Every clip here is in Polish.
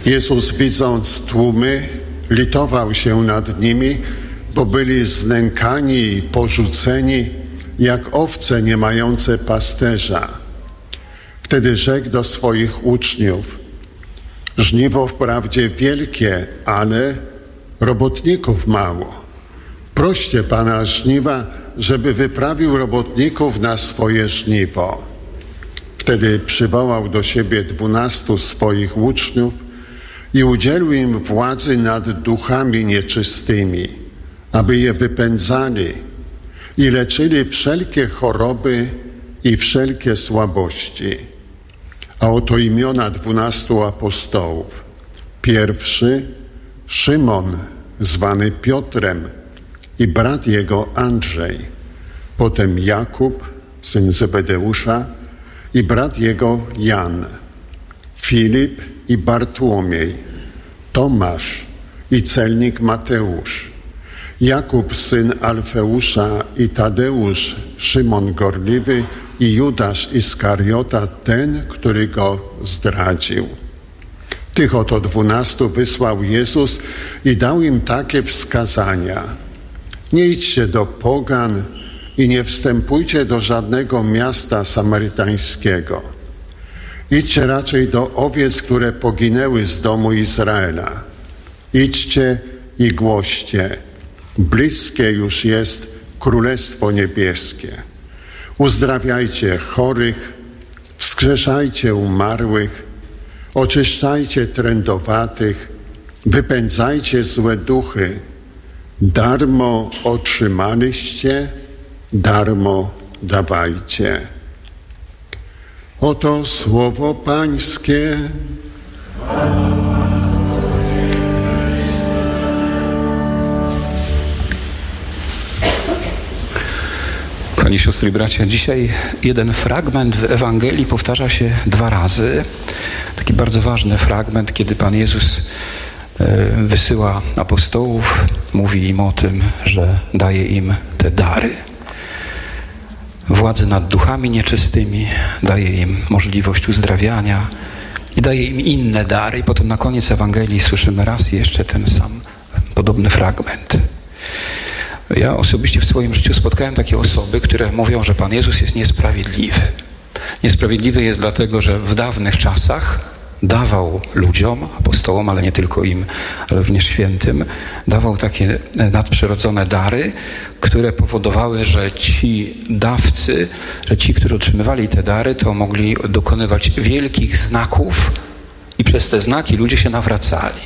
Jezus, widząc tłumy, litował się nad nimi, bo byli znękani i porzuceni, jak owce nie mające pasterza. Wtedy rzekł do swoich uczniów: żniwo wprawdzie wielkie, ale robotników mało. Proście Pana żniwa, żeby wyprawił robotników na swoje żniwo. Wtedy przywołał do siebie 12 swoich uczniów i udzielił im władzy nad duchami nieczystymi, aby je wypędzali i leczyli wszelkie choroby i wszelkie słabości. A oto imiona 12 apostołów. Pierwszy Szymon, zwany Piotrem, i brat jego Andrzej. Potem Jakub, syn Zebedeusza, i brat jego Jan. Filip i Bartłomiej. Tomasz i celnik Mateusz. Jakub, syn Alfeusza, i Tadeusz, Szymon Gorliwy, i Judasz Iskariota, ten, który go zdradził. Tych oto 12 wysłał Jezus i dał im takie wskazania: nie idźcie do pogan i nie wstępujcie do żadnego miasta samarytańskiego. Idźcie raczej do owiec, które poginęły z domu Izraela. Idźcie i głoście: bliskie już jest Królestwo Niebieskie. Uzdrawiajcie chorych, wskrzeszajcie umarłych, oczyszczajcie trędowatych, wypędzajcie złe duchy. Darmo otrzymaliście, darmo dawajcie. Oto słowo Pańskie. Kochani siostry i bracia, dzisiaj jeden fragment w Ewangelii powtarza się 2 razy. Taki bardzo ważny fragment, kiedy Pan Jezus wysyła apostołów, mówi im o tym, że daje im te dary. Władzę nad duchami nieczystymi, daje im możliwość uzdrawiania i daje im inne dary. I potem na koniec Ewangelii słyszymy raz jeszcze ten sam podobny fragment. Ja osobiście w swoim życiu spotkałem takie osoby, które mówią, że Pan Jezus jest niesprawiedliwy. Niesprawiedliwy jest dlatego, że w dawnych czasach dawał ludziom, apostołom, ale nie tylko im, ale również świętym, dawał takie nadprzyrodzone dary, które powodowały, że ci dawcy, że ci, którzy otrzymywali te dary, to mogli dokonywać wielkich znaków i przez te znaki ludzie się nawracali.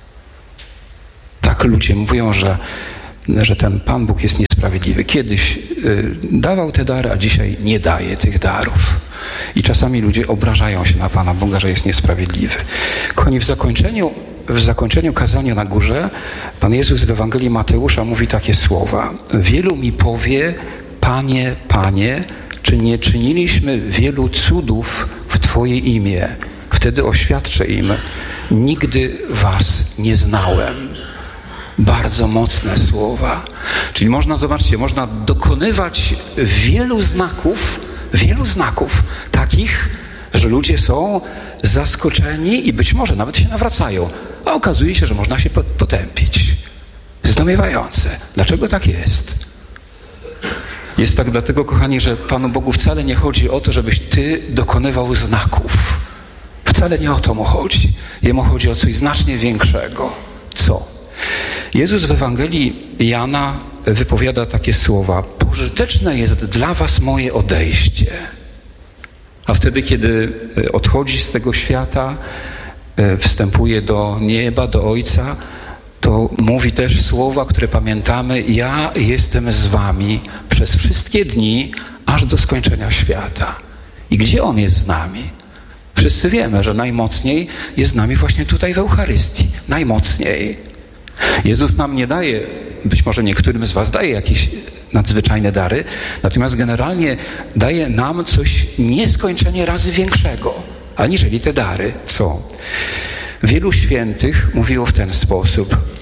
Tak ludzie mówią, że ten Pan Bóg jest niesprawiedliwy. Kiedyś dawał te dary, a dzisiaj nie daje tych darów. I czasami ludzie obrażają się na Pana Boga, że jest niesprawiedliwy. Kochani, w zakończeniu kazania na górze Pan Jezus w Ewangelii Mateusza mówi takie słowa: wielu mi powie: Panie, Panie, czy nie czyniliśmy wielu cudów w Twoje imię? Wtedy oświadczę im: nigdy was nie znałem. Bardzo mocne słowa. Czyli można, zobaczcie, można dokonywać wielu znaków takich, że ludzie są zaskoczeni i być może nawet się nawracają. A okazuje się, że można się potępić. Zdumiewające. Dlaczego tak jest? Jest tak dlatego, kochani, że Panu Bogu wcale nie chodzi o to, żebyś ty dokonywał znaków. Wcale nie o to mu chodzi. Jemu chodzi o coś znacznie większego. Co? Jezus w Ewangelii Jana wypowiada takie słowa: pożyteczne jest dla was moje odejście. A wtedy, kiedy odchodzi z tego świata, wstępuje do nieba, do Ojca, to mówi też słowa, które pamiętamy: ja jestem z wami przez wszystkie dni, aż do skończenia świata. I gdzie On jest z nami? Wszyscy wiemy, że najmocniej jest z nami właśnie tutaj w Eucharystii. Najmocniej. Jezus nam nie daje, być może niektórym z was daje jakieś nadzwyczajne dary, natomiast generalnie daje nam coś nieskończenie razy większego, aniżeli te dary. Co? Wielu świętych mówiło w ten sposób: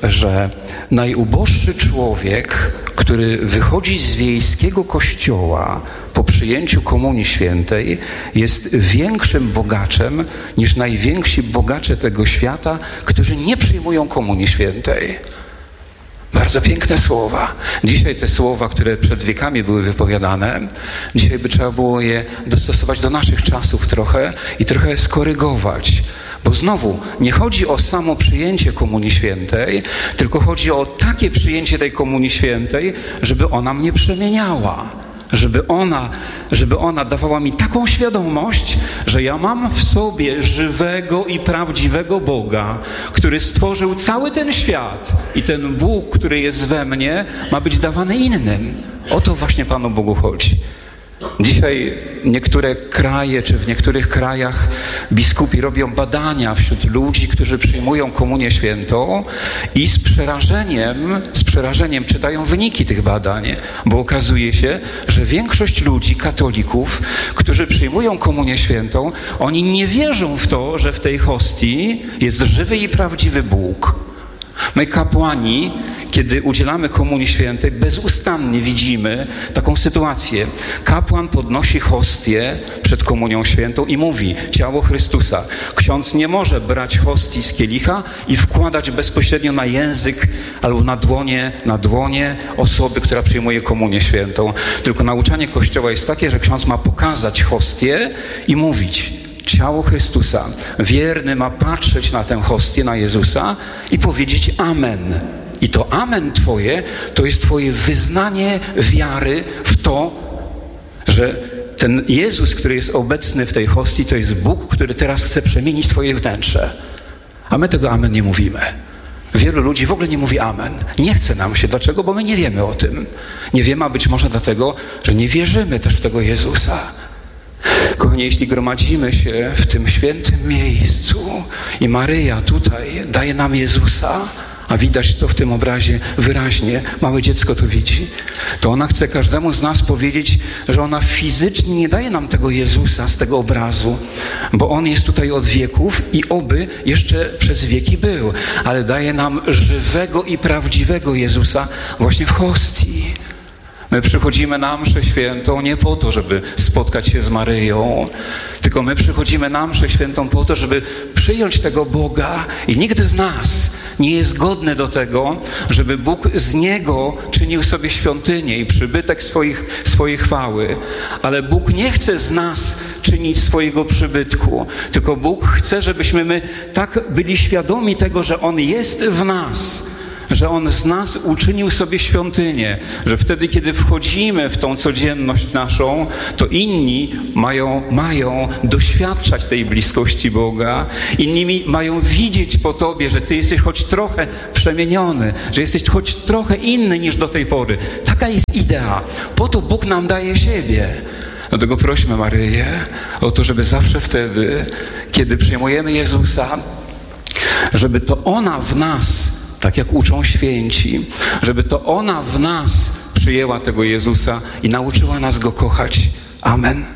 że najuboższy człowiek, który wychodzi z wiejskiego kościoła po przyjęciu Komunii Świętej, jest większym bogaczem niż najwięksi bogacze tego świata, którzy nie przyjmują Komunii Świętej. Bardzo piękne słowa. Dzisiaj te słowa, które przed wiekami były wypowiadane, dzisiaj by trzeba było je dostosować do naszych czasów trochę i trochę skorygować. Bo znowu, nie chodzi o samo przyjęcie Komunii Świętej, tylko chodzi o takie przyjęcie tej Komunii Świętej, żeby ona mnie przemieniała. Żeby ona dawała mi taką świadomość, że ja mam w sobie żywego i prawdziwego Boga, który stworzył cały ten świat i ten Bóg, który jest we mnie, ma być dawany innym. O to właśnie Panu Bogu chodzi. Dzisiaj niektóre kraje, czy w niektórych krajach biskupi robią badania wśród ludzi, którzy przyjmują Komunię Świętą i z przerażeniem czytają wyniki tych badań, bo okazuje się, że większość ludzi, katolików, którzy przyjmują Komunię Świętą, oni nie wierzą w to, że w tej hostii jest żywy i prawdziwy Bóg. My kapłani, kiedy udzielamy Komunii Świętej, bezustannie widzimy taką sytuację. Kapłan podnosi hostię przed Komunią Świętą i mówi: ciało Chrystusa. Ksiądz nie może brać hostii z kielicha i wkładać bezpośrednio na język albo na dłonie osoby, która przyjmuje Komunię Świętą. Tylko nauczanie Kościoła jest takie, że ksiądz ma pokazać hostię i mówić: ciało Chrystusa. Wierny ma patrzeć na tę hostię, na Jezusa i powiedzieć amen. I to amen Twoje, to jest Twoje wyznanie wiary w to, że ten Jezus, który jest obecny w tej hostii, to jest Bóg, który teraz chce przemienić Twoje wnętrze. A my tego amen nie mówimy. Wielu ludzi w ogóle nie mówi amen. Nie chce nam się. Dlaczego? Bo my nie wiemy o tym. Nie wiemy, a być może dlatego, że nie wierzymy też w tego Jezusa. Kochani, jeśli gromadzimy się w tym świętym miejscu i Maryja tutaj daje nam Jezusa, a widać to w tym obrazie wyraźnie, małe dziecko to widzi, to ona chce każdemu z nas powiedzieć, że ona fizycznie nie daje nam tego Jezusa z tego obrazu, bo On jest tutaj od wieków i oby jeszcze przez wieki był, ale daje nam żywego i prawdziwego Jezusa właśnie w hostii. My przychodzimy na mszę świętą nie po to, żeby spotkać się z Maryją, tylko my przychodzimy na mszę świętą po to, żeby przyjąć tego Boga i nikt z nas nie jest godny do tego, żeby Bóg z Niego czynił sobie świątynię i przybytek swojej chwały. Ale Bóg nie chce z nas czynić swojego przybytku, tylko Bóg chce, żebyśmy my tak byli świadomi tego, że On jest w nas, że On z nas uczynił sobie świątynię, że wtedy, kiedy wchodzimy w tą codzienność naszą, to inni mają doświadczać tej bliskości Boga, inni mają widzieć po Tobie, że Ty jesteś choć trochę przemieniony, że jesteś choć trochę inny niż do tej pory. Taka jest idea. Po to Bóg nam daje siebie. Dlatego prośmy Maryję o to, żeby zawsze wtedy, kiedy przyjmujemy Jezusa, żeby to ona w nas, tak jak uczą święci, żeby to ona w nas przyjęła tego Jezusa i nauczyła nas Go kochać. Amen.